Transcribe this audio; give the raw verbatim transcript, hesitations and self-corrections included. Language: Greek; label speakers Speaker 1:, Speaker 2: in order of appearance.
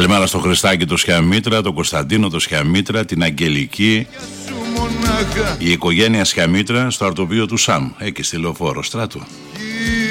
Speaker 1: Καλημέρα στο Χριστάκη το Σιαμήτρα, τον Κωνσταντίνο το Σιαμήτρα, την Αγγελική, η οικογένεια Σιαμήτρα στο αρτοπείο του ΣΑΜ, εκεί στη Λεωφόρο Στράτου.